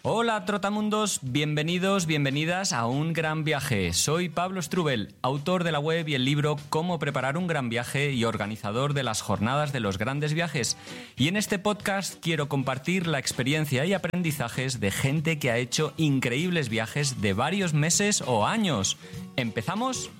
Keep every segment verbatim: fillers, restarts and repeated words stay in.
Hola Trotamundos, bienvenidos, bienvenidas a Un Gran Viaje. Soy Pablo Strubel, autor de la web y el libro Cómo preparar un gran viaje y organizador de las jornadas de los grandes viajes. Y en este podcast quiero compartir la experiencia y aprendizajes de gente que ha hecho increíbles viajes de varios meses o años. ¿Empezamos?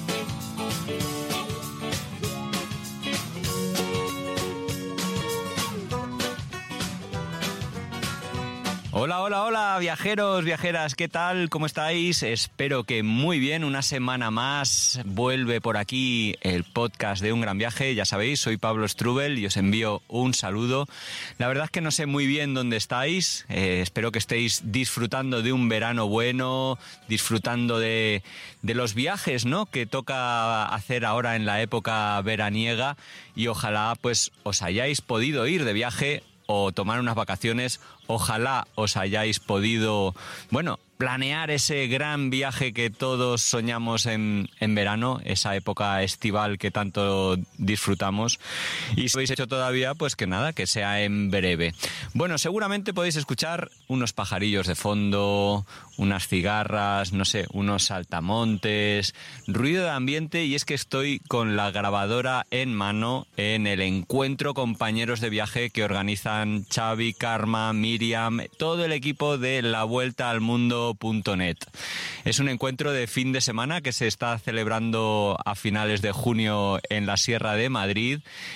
Hola, hola, hola, viajeros, viajeras, ¿qué tal? ¿Cómo estáis? Espero que muy bien. Una semana más vuelve por aquí el podcast de Un Gran Viaje. Ya sabéis, soy Pablo Strubel y os envío un saludo. La verdad es que no sé muy bien dónde estáis. Eh, espero que estéis disfrutando de un verano bueno, disfrutando de, de los viajes, ¿no?, que toca hacer ahora en la época veraniega, y ojalá pues os hayáis podido ir de viaje o tomar unas vacaciones. Ojalá os hayáis podido, bueno, planear ese gran viaje que todos soñamos en, en verano, esa época estival que tanto disfrutamos. Y si lo habéis hecho todavía, pues que nada, que sea en breve. Bueno, seguramente podéis escuchar unos pajarillos de fondo, unas cigarras, no sé, unos saltamontes, ruido de ambiente, y es que estoy con la grabadora en mano en el encuentro compañeros de viaje que organizan Xavi, Karma, Miriam, todo el equipo de la vuelta al mundo punto net. Es un encuentro de fin de semana que se está celebrando a finales de junio en la Sierra de Madrid,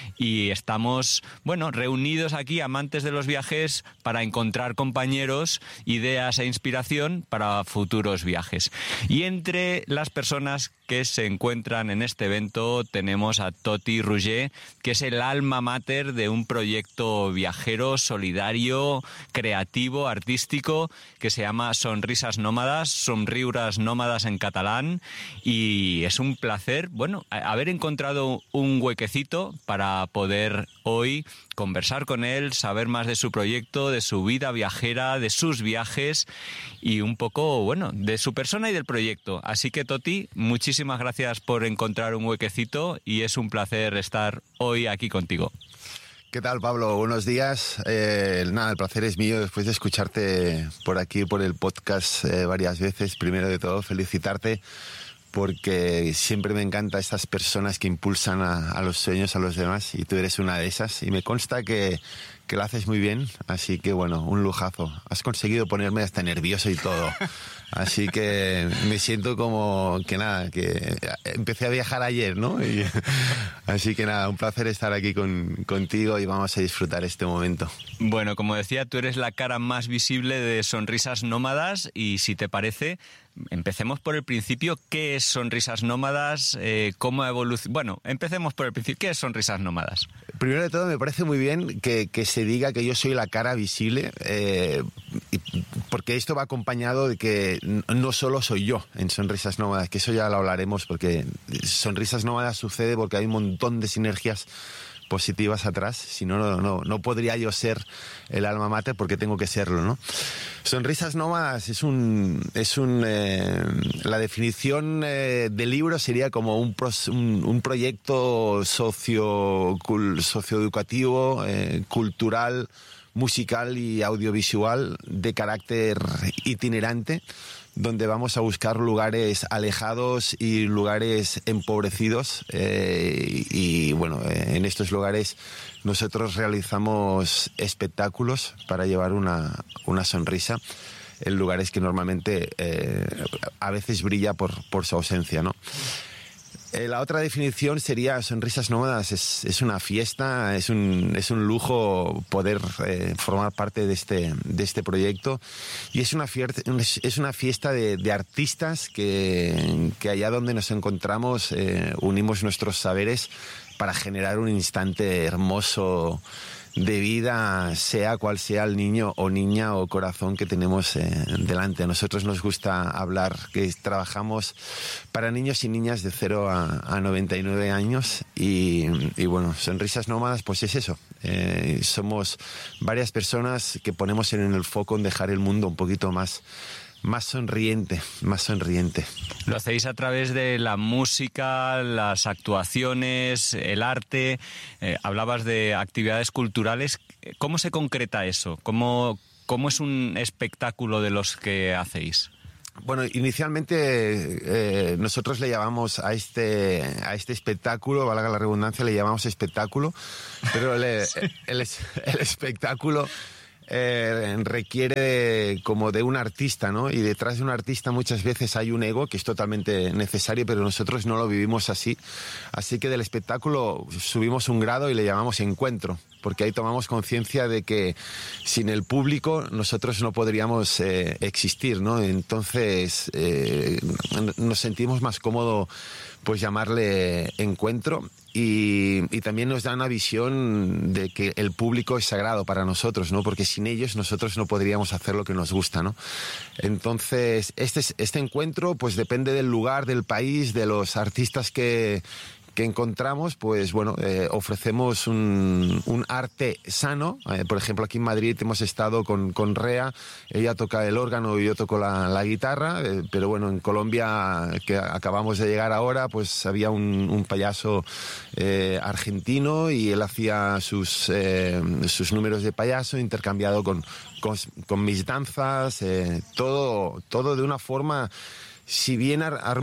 y estamos, bueno, reunidos aquí amantes de los viajes para encontrar compañeros, ideas e inspiración para futuros viajes. Y entre las personas que se encuentran en este evento tenemos a Toti Roger, que es el alma mater de un proyecto viajero, solidario, creativo, artístico, que se llama Sonrisas Nómadas, Somriures Nómadas en catalán, y es un placer, bueno, haber encontrado un huequecito para poder hoy conversar con él, saber más de su proyecto, de su vida viajera, de sus viajes y un poco, bueno, de su persona y del proyecto. Así que, Toti, muchísimas gracias por encontrar un huequecito y es un placer estar hoy aquí contigo. ¿Qué tal, Pablo? Buenos días. Eh, nada, el placer es mío después de escucharte por aquí, por el podcast eh, varias veces. Primero de todo, felicitarte, porque siempre me encantan estas personas que impulsan a, a los sueños a los demás, y tú eres una de esas, y me consta que, que lo haces muy bien, así que bueno, un lujazo. Has conseguido ponerme hasta nervioso y todo, así que me siento como que nada, que empecé a viajar ayer, ¿no? Y, así que nada, un placer estar aquí con, contigo y vamos a disfrutar este momento. Bueno, como decía, tú eres la cara más visible de Sonrisas Nómadas, y si te parece, empecemos por el principio. ¿Qué es Sonrisas Nómadas? Eh, ¿Cómo ha evolucionado? Bueno, empecemos por el principio. ¿Qué es Sonrisas Nómadas? Primero de todo, me parece muy bien que, que se diga que yo soy la cara visible, eh, porque esto va acompañado de que no solo soy yo en Sonrisas Nómadas, que eso ya lo hablaremos, porque Sonrisas Nómadas sucede porque hay un montón de sinergias positivas atrás. Si no, no, no, no podría yo ser el alma mater, porque tengo que serlo, ¿no? Sonrisas Nómadas es un, es un, eh, la definición eh, del libro sería como un, pros, un, un proyecto socio, cul, socioeducativo, eh, cultural, musical y audiovisual de carácter itinerante, donde vamos a buscar lugares alejados y lugares empobrecidos, eh, y bueno, eh, en estos lugares nosotros realizamos espectáculos para llevar una, una sonrisa en lugares que normalmente eh, a veces brilla por, por su ausencia, ¿no? Eh, la otra definición sería Sonrisas Nómadas es, es una fiesta, es un, es un lujo poder eh, formar parte de este, de este proyecto, y es una fiesta, es una fiesta de, de artistas que, que allá donde nos encontramos eh, unimos nuestros saberes para generar un instante hermoso de vida, sea cual sea el niño o niña o corazón que tenemos eh, delante. A nosotros nos gusta hablar que trabajamos para niños y niñas de cero a noventa y nueve años, y, y bueno, Sonrisas Nómadas pues es eso. Eh, somos varias personas que ponemos en el foco en dejar el mundo un poquito más más sonriente, más sonriente. Lo hacéis a través de la música, las actuaciones, el arte. Eh, hablabas de actividades culturales. ¿Cómo se concreta eso? ¿Cómo, ¿cómo es un espectáculo de los que hacéis? Bueno, inicialmente eh, nosotros le llamamos a este, a este espectáculo, valga la redundancia, le llamamos espectáculo, pero el, sí. el, el, el espectáculo eh, requiere como de un artista, ¿no? Y detrás de un artista muchas veces hay un ego que es totalmente necesario, pero nosotros no lo vivimos así. Así que del espectáculo subimos un grado y le llamamos encuentro, porque ahí tomamos conciencia de que sin el público nosotros no podríamos eh, existir, ¿no? Entonces eh, nos sentimos más cómodo pues llamarle encuentro. Y, y también nos da una visión de que el público es sagrado para nosotros, ¿no? Porque sin ellos nosotros no podríamos hacer lo que nos gusta, ¿no? Entonces, este, este encuentro pues depende del lugar, del país, de los artistas que, que encontramos, pues bueno, eh, ofrecemos un, un arte sano. Eh, por ejemplo, aquí en Madrid hemos estado con, con Rea, ella toca el órgano y yo toco la, la guitarra, eh, pero bueno, en Colombia, que acabamos de llegar ahora, pues había un, un payaso eh, argentino y él hacía sus, eh, sus números de payaso intercambiado con, con, con mis danzas, eh, todo, todo de una forma, si bien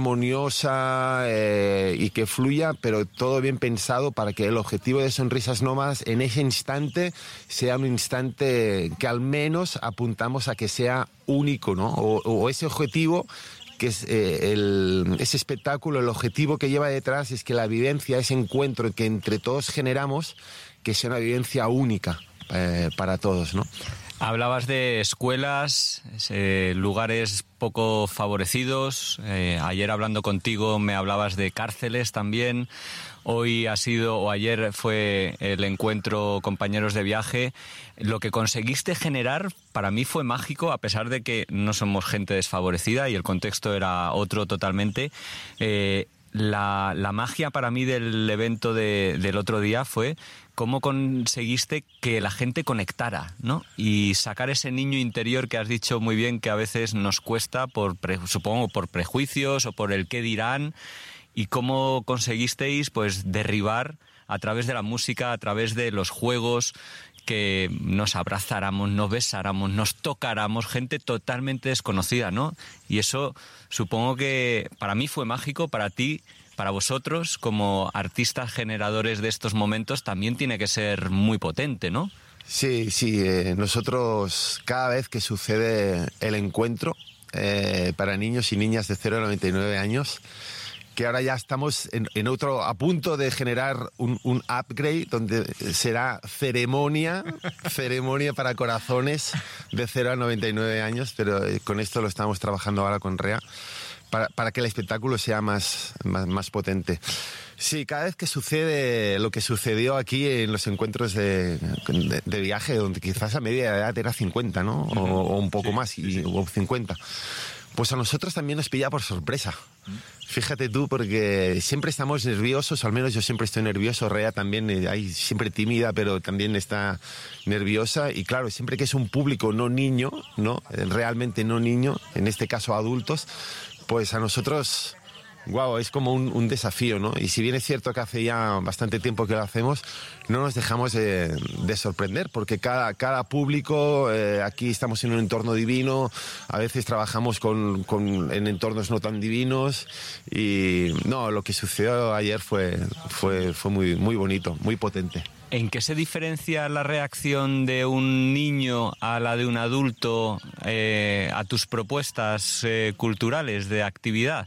armoniosa eh, y que fluya, pero todo bien pensado para que el objetivo de Sonrisas Nómadas en ese instante sea un instante que al menos apuntamos a que sea único, ¿no? O, o ese objetivo que es eh, el, ese espectáculo, el objetivo que lleva detrás es que la vivencia, ese encuentro que entre todos generamos, que sea una vivencia única eh, para todos, ¿no? Hablabas de escuelas, eh, lugares poco favorecidos. Eh, ayer hablando contigo me hablabas de cárceles también. Hoy ha sido, o ayer fue el encuentro Compañeros de Viaje. Lo que conseguiste generar para mí fue mágico, a pesar de que no somos gente desfavorecida y el contexto era otro totalmente. Eh, la, la magia para mí del evento de, del otro día fue cómo conseguiste que la gente conectara, ¿no? Y sacar ese niño interior que has dicho muy bien que a veces nos cuesta, por pre, supongo por prejuicios o por el qué dirán, y cómo conseguisteis pues derribar a través de la música, a través de los juegos, que nos abrazáramos, nos besáramos, nos tocáramos, gente totalmente desconocida, ¿no? Y eso supongo que para mí fue mágico, para ti, para vosotros, como artistas generadores de estos momentos, también tiene que ser muy potente, ¿no? Sí, sí, eh, nosotros cada vez que sucede el encuentro eh, para niños y niñas de cero a noventa y nueve años, que ahora ya estamos en, en otro, a punto de generar un, un upgrade donde será ceremonia, ceremonia para corazones de cero a noventa y nueve años, pero con esto lo estamos trabajando ahora con Rea, para, para que el espectáculo sea más, más, más potente. Sí, cada vez que sucede lo que sucedió aquí en los encuentros de, de, de viaje, donde quizás a media edad era cincuenta, ¿no? O, o un poco sí, más, y, sí. o cincuenta. Pues a nosotros también nos pilla por sorpresa. Fíjate tú, porque siempre estamos nerviosos, al menos yo siempre estoy nervioso, Rea también, hay siempre tímida, pero también está nerviosa. Y claro, siempre que es un público no niño, ¿no? Realmente no niño, en este caso adultos, pues a nosotros, guau, es como un, un desafío, ¿no? Y si bien es cierto que hace ya bastante tiempo que lo hacemos, no nos dejamos de, de sorprender, porque cada, cada público, eh, aquí estamos en un entorno divino, a veces trabajamos con, con, en entornos no tan divinos, y no, lo que sucedió ayer fue, fue, fue muy, muy bonito, muy potente. ¿En qué se diferencia la reacción de un niño a la de un adulto eh, a tus propuestas eh, culturales de actividad?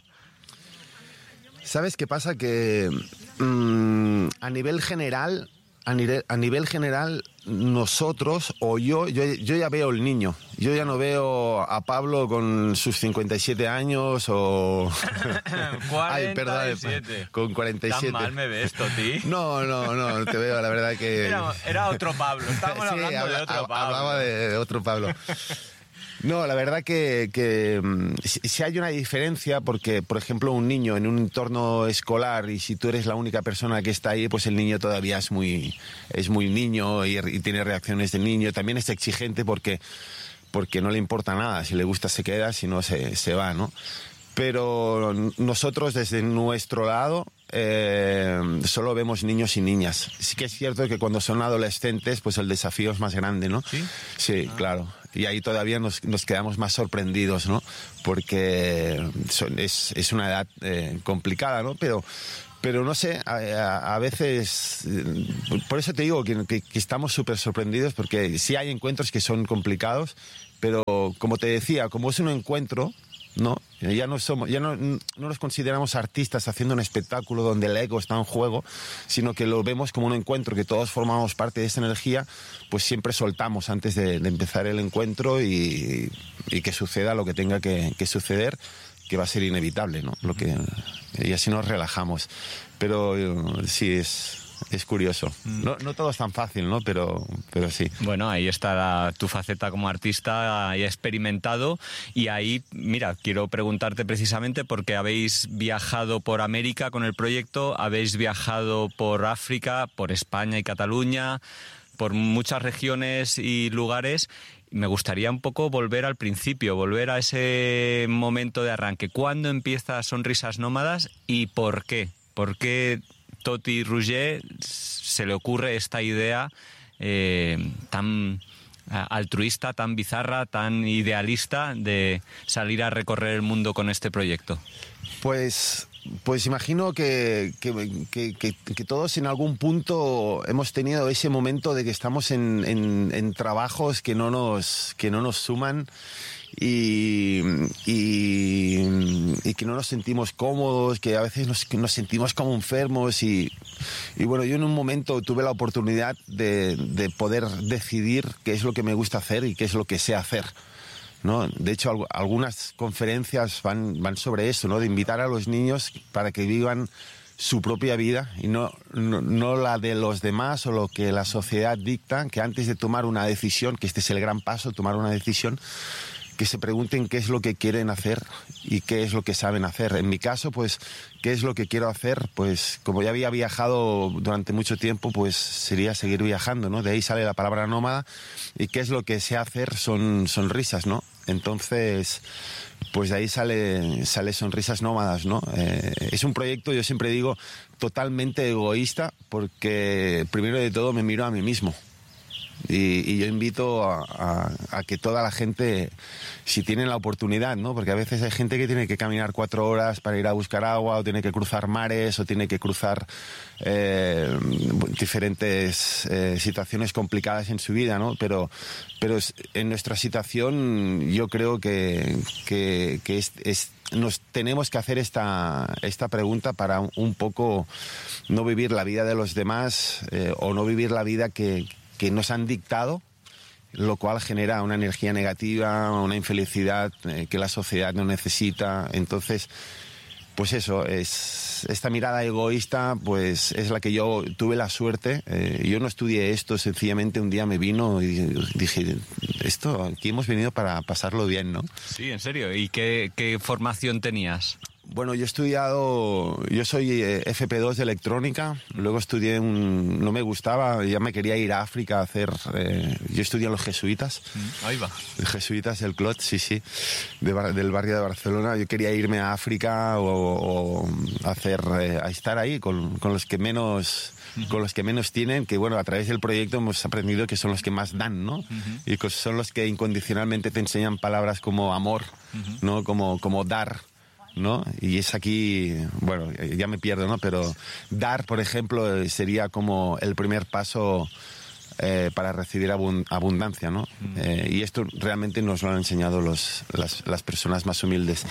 ¿Sabes qué pasa? Que mmm, a nivel general, a nivel, a nivel general, nosotros, o yo, yo, yo ya veo el niño. Yo ya no veo a Pablo con sus cincuenta y siete años o... cuarenta y siete. Ay, perdón, con cuarenta y siete. ¿Tan mal me ves, Toti? No, no, no, no te veo, la verdad que... Era, era otro Pablo, estábamos sí, hablando habla, de otro Pablo. Hablaba de, de otro Pablo. No, la verdad que, que si, si hay una diferencia, porque, por ejemplo, un niño en un entorno escolar y si tú eres la única persona que está ahí, pues el niño todavía es muy, es muy niño y, y tiene reacciones de niño. También es exigente porque, porque no le importa nada. Si le gusta se queda, si no se, se va, ¿no? Pero nosotros desde nuestro lado eh, solo vemos niños y niñas. Sí que es cierto que cuando son adolescentes, pues el desafío es más grande, ¿no? Sí, sí, ah. claro. y ahí todavía nos, nos quedamos más sorprendidos, ¿no? Porque son, es, es una edad eh, complicada, ¿no? Pero, pero no sé, a, a, a veces, por eso te digo que, que, que estamos súper sorprendidos, porque sí hay encuentros que son complicados, pero como te decía, como es un encuentro, ¿no? Ya no somos, ya no, no nos consideramos artistas haciendo un espectáculo donde el ego está en juego, sino que lo vemos como un encuentro, que todos formamos parte de esa energía, pues siempre soltamos antes de, de empezar el encuentro y, y que suceda lo que tenga que, que suceder, que va a ser inevitable, ¿no? Lo que, y así nos relajamos. Pero sí, es... Es curioso. No, no todo es tan fácil, ¿no? Pero, pero sí. Bueno, ahí está la, tu faceta como artista, ahí experimentado. Y ahí, mira, quiero preguntarte precisamente porque habéis viajado por América con el proyecto, habéis viajado por África, por España y Cataluña, por muchas regiones y lugares. Me gustaría un poco volver al principio, volver a ese momento de arranque. ¿Cuándo empieza Sonrisas Nómadas y por qué? ¿Por qué Toti Rouget se le ocurre esta idea eh, tan altruista, tan bizarra, tan idealista de salir a recorrer el mundo con este proyecto? Pues, pues imagino que, que, que, que, que todos en algún punto hemos tenido ese momento de que estamos en, en, en trabajos que no nos, que no nos suman. Y, y, y que no nos sentimos cómodos, que a veces nos, que nos sentimos como enfermos y, y bueno, yo en un momento tuve la oportunidad de, de poder decidir qué es lo que me gusta hacer y qué es lo que sé hacer, ¿no? De hecho, al, algunas conferencias van, van sobre eso, ¿no? De invitar a los niños para que vivan su propia vida y no, no, no la de los demás o lo que la sociedad dicta, que antes de tomar una decisión, que este es el gran paso, tomar una decisión, que se pregunten qué es lo que quieren hacer y qué es lo que saben hacer. En mi caso, pues, ¿qué es lo que quiero hacer? Pues, como ya había viajado durante mucho tiempo, pues sería seguir viajando, ¿no? De ahí sale la palabra nómada. Y qué es lo que sé hacer son sonrisas, ¿no? Entonces, pues de ahí sale, sale Sonrisas Nómadas, ¿no? Eh, es un proyecto, yo siempre digo, totalmente egoísta, porque primero de todo me miro a mí mismo. Y, y yo invito a, a, a que toda la gente, si tienen la oportunidad, ¿no? Porque a veces hay gente que tiene que caminar cuatro horas para ir a buscar agua, o tiene que cruzar mares, o tiene que cruzar eh, diferentes eh, situaciones complicadas en su vida, ¿no? Pero, pero en nuestra situación yo creo que, que, que es, es, nos tenemos que hacer esta, esta pregunta para un, un poco no vivir la vida de los demás eh, o no vivir la vida que que nos han dictado, lo cual genera una energía negativa, una infelicidad eh, que la sociedad no necesita. Entonces, pues eso, es esta mirada egoísta, pues es la que yo tuve la suerte. Eh, yo no estudié esto, sencillamente un día me vino y dije, esto, aquí hemos venido para pasarlo bien, ¿no? Sí, en serio. ¿Y qué, qué formación tenías? Bueno, yo he estudiado, yo soy F P dos de electrónica, luego estudié un, no me gustaba, ya me quería ir a África a hacer, eh, yo estudié en los jesuitas. Ahí va. Los jesuitas del Clot, sí, sí, de, del barrio de Barcelona. Yo quería irme a África o, o hacer, eh, a estar ahí con, con los que menos... con los que menos tienen, que bueno, a través del proyecto hemos aprendido que son los que más dan, ¿no? Uh-huh. Y que son los que incondicionalmente te enseñan palabras como amor, uh-huh. ¿no? Como, como dar, ¿no? Y es aquí, bueno, ya me pierdo, ¿no? Pero dar, por ejemplo, sería como el primer paso eh, para recibir abund- abundancia, ¿no? Mm. Eh, y esto realmente nos lo han enseñado los, las, las personas más humildes.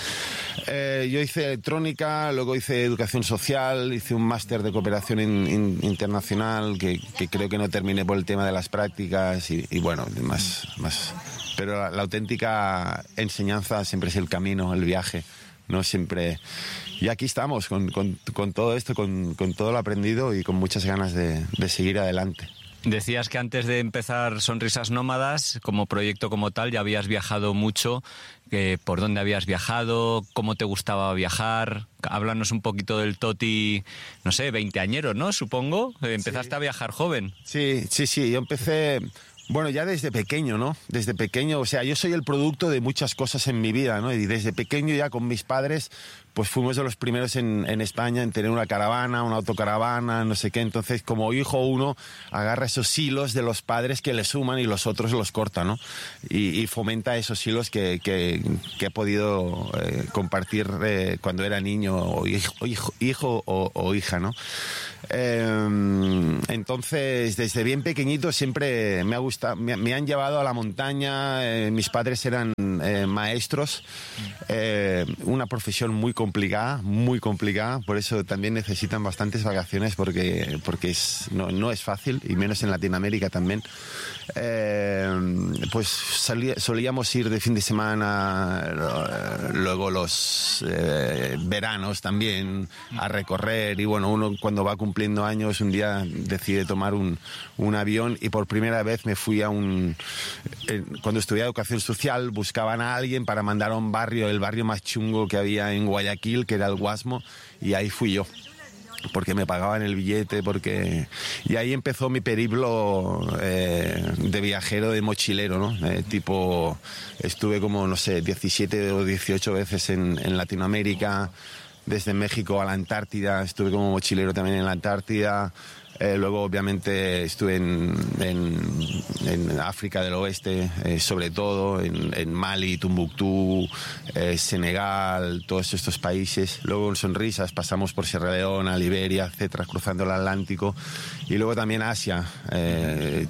Eh, yo hice electrónica, luego hice educación social, hice un máster de cooperación in, in, internacional que, que creo que no terminé por el tema de las prácticas y, y bueno, más, más. Pero la, la auténtica enseñanza siempre es el camino, el viaje, ¿no? Siempre. Y aquí estamos con, con, con todo esto, con, con todo lo aprendido y con muchas ganas de, de seguir adelante. Decías que antes de empezar Sonrisas Nómadas, como proyecto como tal, ya habías viajado mucho. Eh, ¿Por dónde habías viajado? ¿Cómo te gustaba viajar? Háblanos un poquito del Toti, no sé, veinteañero, ¿no? Supongo. Empezaste sí. a viajar joven. Sí, sí, sí. Yo empecé... Bueno, ya desde pequeño, ¿no? Desde pequeño, o sea, yo soy el producto de muchas cosas en mi vida, ¿no? Y desde pequeño ya con mis padres, pues fuimos de los primeros en, en España en tener una caravana, una autocaravana, no sé qué. Entonces, como hijo uno, agarra esos hilos de los padres que le suman y los otros los corta, ¿no? Y, y fomenta esos hilos que, que, que he podido eh, compartir eh, cuando era niño o hijo, hijo, hijo o, o hija, ¿no? Eh, entonces, desde bien pequeñito siempre me ha gustado, me, me han llevado a la montaña. Eh, mis padres eran eh, maestros, eh, una profesión muy complicada, muy complicada, por eso también necesitan bastantes vacaciones porque, porque es, no, no es fácil, y menos en Latinoamérica también. Eh, pues salí, solíamos ir de fin de semana, luego los eh, veranos también a recorrer, y bueno, uno cuando va cumpliendo años un día decide tomar un, un avión, y por primera vez me fui a un... Eh, cuando estudiaba educación social buscaban a alguien para mandar a un barrio, el barrio más chungo que había en Guayaquil, que era el Guasmo, y ahí fui yo, porque me pagaban el billete, porque... Y ahí empezó mi periplo eh, de viajero, de mochilero, ¿no? Eh, tipo, estuve como, no sé, diecisiete o dieciocho veces en, en Latinoamérica, desde México a la Antártida, estuve como mochilero también en la Antártida. Eh, luego, obviamente, estuve en, en, en África del Oeste, eh, sobre todo, en, en Mali, Tumbuctú, eh, Senegal, todos estos países. Luego en Sonrisas pasamos por Sierra Leona, Liberia, etcétera, cruzando el Atlántico. Y luego también Asia, eh,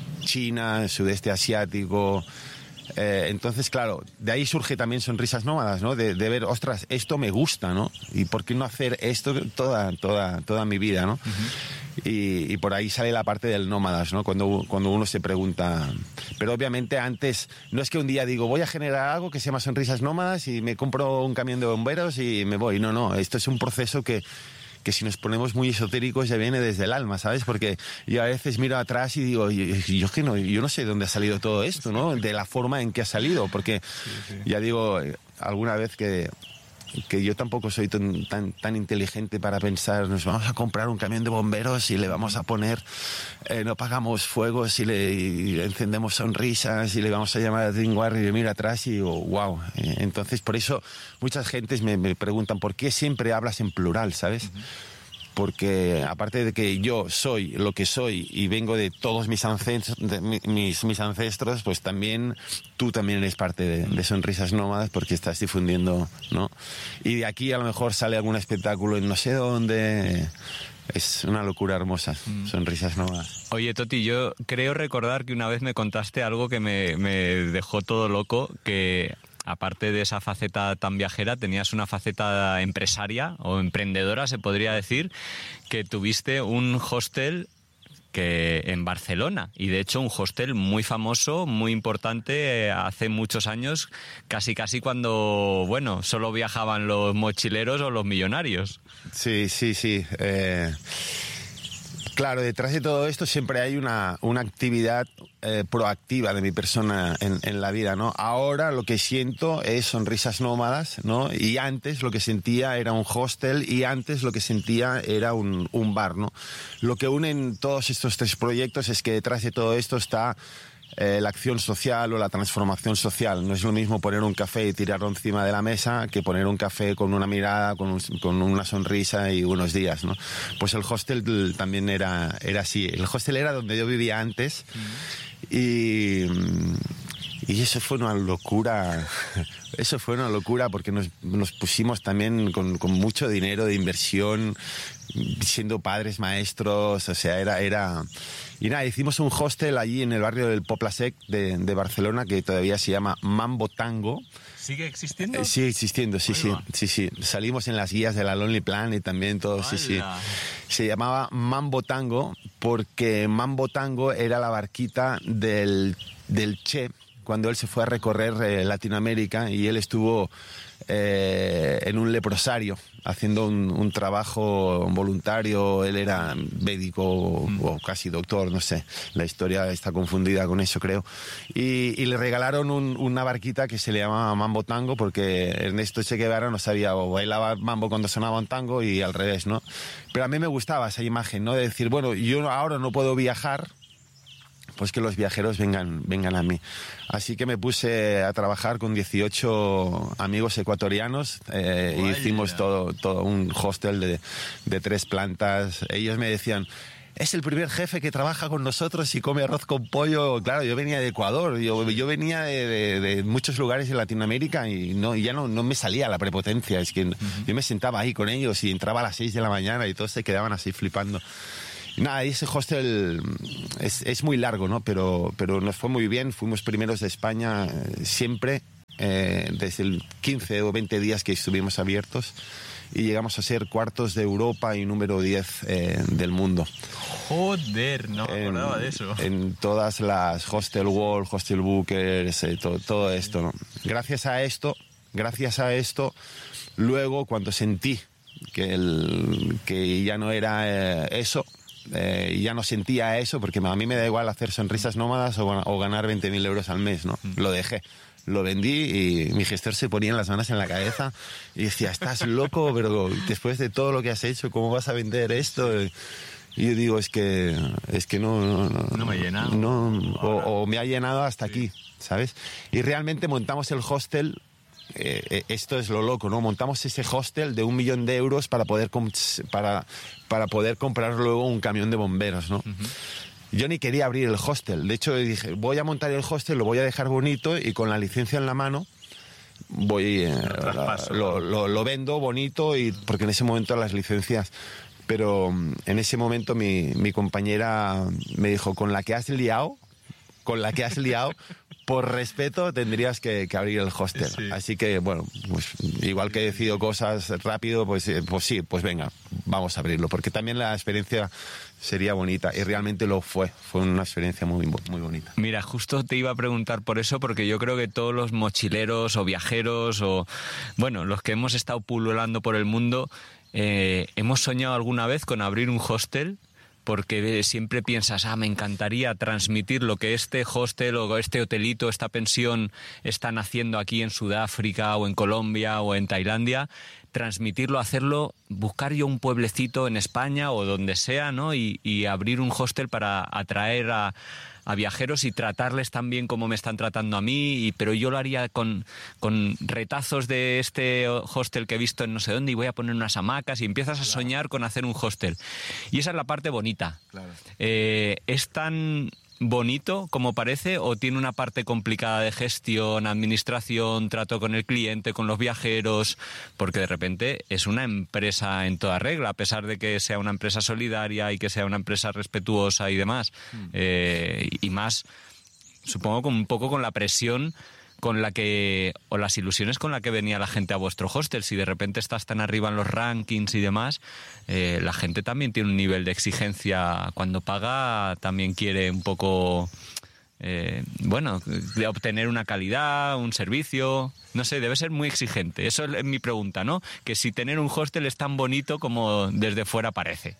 China, sudeste asiático. Eh, entonces, claro, de ahí surge también Sonrisas Nómadas, ¿no? De, de ver, ostras, esto me gusta, ¿no? Y por qué no hacer esto toda, toda, toda mi vida, ¿no? Uh-huh. Y, y por ahí sale la parte del nómadas, ¿no? Cuando, cuando uno se pregunta... Pero obviamente antes, no es que un día digo, voy a generar algo que se llama Sonrisas Nómadas y me compro un camión de bomberos y me voy. No, no, esto es un proceso que... que si nos ponemos muy esotéricos ya viene desde el alma, ¿sabes? Porque yo a veces miro atrás y digo, yo, yo, que no, yo no sé de dónde ha salido todo esto, ¿no? De la forma en que ha salido, porque sí, sí. Ya digo, alguna vez que, que yo tampoco soy tan, tan, tan inteligente para pensar, nos vamos a comprar un camión de bomberos y le vamos a poner, eh, no pagamos fuegos y le y encendemos sonrisas y le vamos a llamar a Dream Warrior y miro atrás y digo, wow. Entonces, por eso muchas gentes me, me preguntan, ¿por qué siempre hablas en plural, sabes? Uh-huh. Porque aparte de que yo soy lo que soy y vengo de todos mis ancestros, de mis, mis ancestros, pues también tú también eres parte de, de Sonrisas Nómadas porque estás difundiendo, ¿no? Y de aquí a lo mejor sale algún espectáculo en no sé dónde. Es una locura hermosa, mm. Sonrisas Nómadas. Oye, Toti, yo creo recordar que una vez me contaste algo que me, me dejó todo loco, que... aparte de esa faceta tan viajera, tenías una faceta empresaria o emprendedora, se podría decir, que tuviste un hostel que en Barcelona, y de hecho un hostel muy famoso, muy importante, hace muchos años, casi casi cuando, bueno, solo viajaban los mochileros o los millonarios. Sí, sí, sí. Eh... Claro, detrás de todo esto siempre hay una, una actividad eh, proactiva de mi persona en, en la vida, ¿no? Ahora lo que siento es Sonrisas Nómadas, ¿no? Y antes lo que sentía era un hostel y antes lo que sentía era un, un bar, ¿no? Lo que unen todos estos tres proyectos es que detrás de todo esto está... Eh, la acción social o la transformación social. No es lo mismo poner un café y tirarlo encima de la mesa que poner un café con una mirada, con, un, con una sonrisa y buenos días, ¿no? Pues el hostel también era, era así. El hostel era donde yo vivía antes mm. y, y eso fue una locura. Eso fue una locura porque nos, nos pusimos también con, con mucho dinero de inversión, siendo padres maestros, o sea, era... era y nada, hicimos un hostel allí en el barrio del Poblasec de, de Barcelona que todavía se llama Mambo Tango. ¿Sigue existiendo? Eh, sigue existiendo, sí, sí, sí, sí. Salimos en las guías de la Lonely Planet también, todo, sí, sí. Se llamaba Mambo Tango porque Mambo Tango era la barquita del, del Che cuando él se fue a recorrer eh, Latinoamérica y él estuvo eh, en un leprosario haciendo un, un trabajo voluntario. Él era médico mm. o casi doctor, no sé, la historia está confundida con eso, creo, y, y le regalaron un, una barquita que se le llamaba Mambo Tango porque Ernesto Che Guevara no sabía o bailaba mambo cuando sonaba un tango y al revés, ¿no? Pero a mí me gustaba esa imagen, ¿no? De decir, bueno, yo ahora no puedo viajar, pues que los viajeros vengan, vengan a mí. Así que me puse a trabajar con dieciocho amigos ecuatorianos eh, y hicimos todo, todo un hostel de, de tres plantas. Ellos me decían, es el primer jefe que trabaja con nosotros y come arroz con pollo. Claro, yo venía de Ecuador, yo, yo venía de, de, de muchos lugares de Latinoamérica y no, ya no, no me salía la prepotencia. Es que uh-huh. yo me sentaba ahí con ellos y entraba a las seis de la mañana y todos se quedaban así flipando. Nada, ese hostel es, es muy largo, ¿no? Pero, pero nos fue muy bien, fuimos primeros de España eh, siempre, eh, desde el quince o veinte días que estuvimos abiertos, y llegamos a ser cuartos de Europa y número diez eh, del mundo. Joder, no me acordaba de eso. En todas las Hostel World, Hostel Bookers, eh, todo, todo esto, ¿no? Gracias a esto, gracias a esto, luego cuando sentí que, el, que ya no era eh, eso, Eh, ya no sentía eso, porque a mí me da igual hacer sonrisas nómadas o, o ganar veinte mil euros al mes, ¿no? Lo dejé, lo vendí y mi gestor se ponía las manos en la cabeza y decía, estás loco, pero después de todo lo que has hecho, ¿cómo vas a vender esto? Y yo digo, es que, es que no... No, no me ha llenado. No, o, o me ha llenado hasta sí. aquí, ¿sabes? Y realmente montamos el hostel. Eh, esto es lo loco, ¿no? Montamos ese hostel de un millón de euros para poder, para, para poder comprar luego un camión de bomberos, ¿no? Uh-huh. Yo ni quería abrir el hostel. De hecho, dije, voy a montar el hostel, lo voy a dejar bonito y con la licencia en la mano voy eh, lo, lo, lo vendo bonito, y porque en ese momento las licencias... Pero en ese momento mi, mi compañera me dijo, con la que has liado, con la que has liado... por respeto tendrías que, que abrir el hostel. Sí. Así que, bueno, pues igual que decido cosas rápido, pues, pues sí, pues venga, vamos a abrirlo. Porque también la experiencia sería bonita, y realmente lo fue. Fue una experiencia muy, muy bonita. Mira, justo te iba a preguntar por eso, porque yo creo que todos los mochileros o viajeros o, bueno, los que hemos estado pululando por el mundo, eh, hemos soñado alguna vez con abrir un hostel. Porque siempre piensas, ah, me encantaría transmitir lo que este hostel o este hotelito, esta pensión están haciendo aquí en Sudáfrica o en Colombia o en Tailandia, transmitirlo, hacerlo, buscar yo un pueblecito en España o donde sea, ¿no? Y, y abrir un hostel para atraer a, a viajeros y tratarles tan bien como me están tratando a mí, y, pero yo lo haría con, con retazos de este hostel que he visto en no sé dónde, y voy a poner unas hamacas, y empiezas a claro. soñar con hacer un hostel. Y esa es la parte bonita. Claro. Eh, es tan bonito como parece, o tiene una parte complicada de gestión, administración, trato con el cliente, con los viajeros, porque de repente es una empresa en toda regla, a pesar de que sea una empresa solidaria y que sea una empresa respetuosa y demás, mm. eh, y más, supongo, con un poco con la presión con la que, o las ilusiones con la que venía la gente a vuestro hostel. Si de repente estás tan arriba en los rankings y demás, eh, la gente también tiene un nivel de exigencia. Cuando paga también quiere un poco, eh, bueno, de obtener una calidad, un servicio. No sé, debe ser muy exigente. Eso es mi pregunta, ¿no? Que si tener un hostel es tan bonito como desde fuera parece.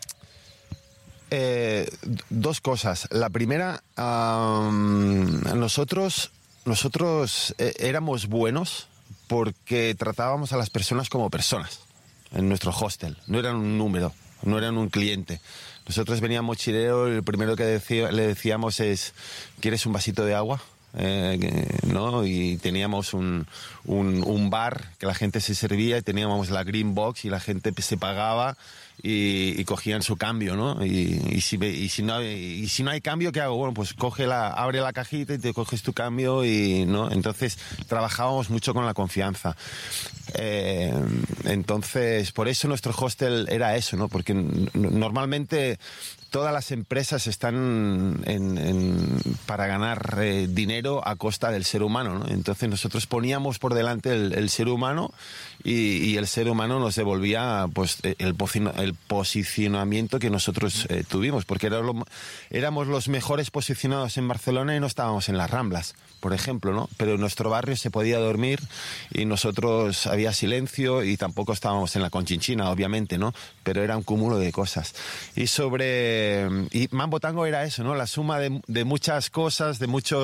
Eh, dos cosas. La primera, um, nosotros... Nosotros eh, éramos buenos porque tratábamos a las personas como personas en nuestro hostel. No eran un número, no eran un cliente. Nosotros veníamos mochilero y lo primero que decía, le decíamos es, ¿quieres un vasito de agua? Eh, ¿no? Y teníamos un, un, un bar que la gente se servía, y teníamos la green box y la gente se pagaba y, y cogían su cambio, ¿no? Y, y, si, y, si no, y si no hay cambio, ¿qué hago? Bueno, pues coge la, abre la cajita y te coges tu cambio, y ¿no? Entonces trabajábamos mucho con la confianza. Eh, entonces, por eso nuestro hostel era eso, ¿no? Porque n- normalmente todas las empresas están en, en, para ganar eh, dinero a costa del ser humano, ¿no? Entonces nosotros poníamos por delante el, el ser humano, y, y el ser humano nos devolvía pues el, el posicionamiento que nosotros eh, tuvimos, porque era lo, éramos los mejores posicionados en Barcelona y no estábamos en las Ramblas, por ejemplo, ¿no? Pero en nuestro barrio se podía dormir y nosotros había silencio, y tampoco estábamos en la Conchinchina, obviamente, ¿no? Pero era un cúmulo de cosas. Y sobre... Y Mambo Tango era eso, ¿no? La suma de, de muchas cosas, de muchos eh,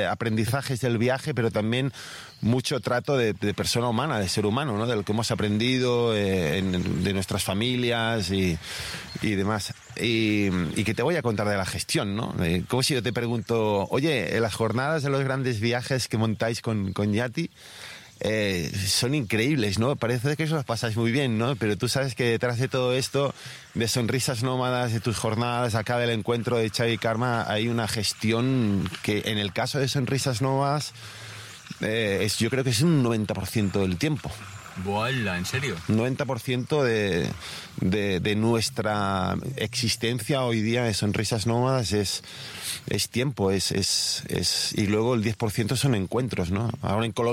eh, aprendizajes del viaje, pero también mucho trato de, de persona humana, de ser humano, ¿no? De lo que hemos aprendido, eh, en, de nuestras familias y, y demás. Y, y que te voy a contar de la gestión, ¿no? Eh, como si yo te pregunto, oye, en las jornadas de los grandes viajes que montáis con, con Yati, eh, son increíbles, ¿no? Parece que eso las pasáis muy bien, ¿no? Pero tú sabes que detrás de todo esto, de Sonrisas Nómadas, de tus jornadas, acá del encuentro de Xavi Karma, hay una gestión que en el caso de Sonrisas Nómadas, eh, es, yo creo que es un noventa por ciento del tiempo. ¡Buala! ¿En serio? noventa por ciento de, de, de nuestra existencia hoy día de Sonrisas Nómadas es, es tiempo, es, es, es, y luego el diez por ciento son encuentros, ¿no? Ahora en Colombia